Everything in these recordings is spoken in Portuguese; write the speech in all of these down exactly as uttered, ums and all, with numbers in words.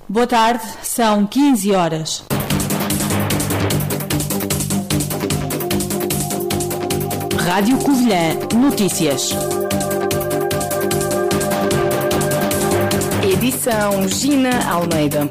Boa tarde, são quinze horas. Rádio Covilhã Notícias. Edição Gina Almeida.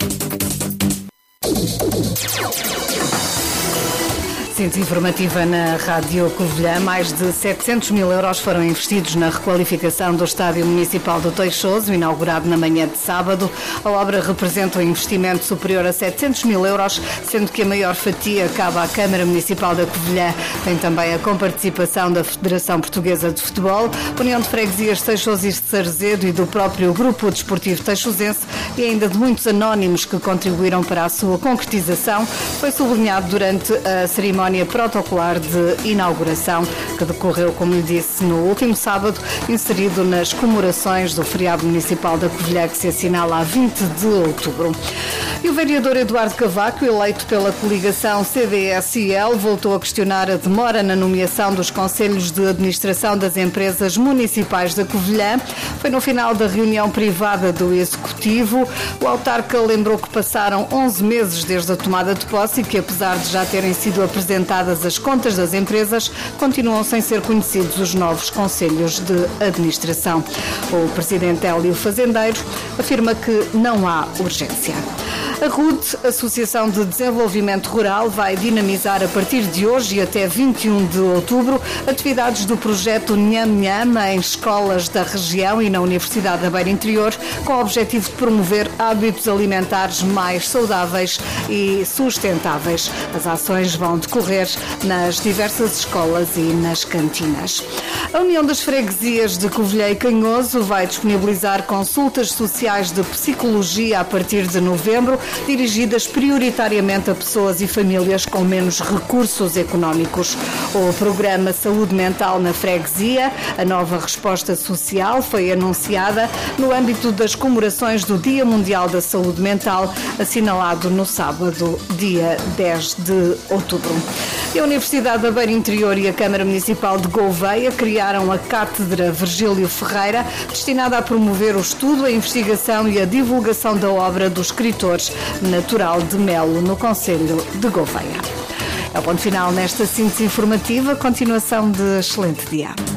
Centro informativa na Rádio Covilhã. Mais de setecentos mil euros foram investidos na requalificação do Estádio Municipal do Teixoso, inaugurado na manhã de sábado. A obra representa um investimento superior a setecentos mil euros, sendo que a maior fatia cabe à Câmara Municipal da Covilhã. Tem também a comparticipação da Federação Portuguesa de Futebol, União de Freguesias de Teixoso e de Sarzedo e do próprio Grupo Desportivo Teixosense e ainda de muitos anónimos que contribuíram para a sua concretização. Foi sublinhado durante a cerimónia protocolar de inauguração, que decorreu, como lhe disse, no último sábado, inserido nas comemorações do feriado municipal da Covilhã, que se assinala a vinte de outubro. E o vereador Eduardo Cavaco, eleito pela coligação C D S I L, voltou a questionar a demora na nomeação dos conselhos de administração das empresas municipais da Covilhã. Foi no final da reunião privada do Executivo. O autarca lembrou que passaram onze meses desde a tomada de posse e que, apesar de já terem sido apresentadas as contas das empresas, continuam sem ser conhecidos os novos conselhos de administração. O presidente Hélio Fazendeiro afirma que não há urgência. A R U D, Associação de Desenvolvimento Rural, vai dinamizar a partir de hoje e até vinte e um de outubro atividades do projeto Nham Nham em escolas da região e na Universidade da Beira Interior, com o objetivo de promover hábitos alimentares mais saudáveis e sustentáveis. As ações vão decorrer nas diversas escolas e nas cantinas. A União das Freguesias de Covilhã e Canhoso vai disponibilizar consultas sociais de psicologia a partir de novembro, dirigidas prioritariamente a pessoas e famílias com menos recursos económicos. O programa Saúde Mental na Freguesia, a nova resposta social, foi anunciada no âmbito das comemorações do Dia Mundial da Saúde Mental, assinalado no sábado, dia dez de outubro. A Universidade da Beira Interior e a Câmara Municipal de Gouveia criaram a Cátedra Virgílio Ferreira, destinada a promover o estudo, a investigação e a divulgação da obra do escritor natural de Melo, no concelho de Gouveia. É o ponto final nesta síntese informativa. Continuação de excelente dia.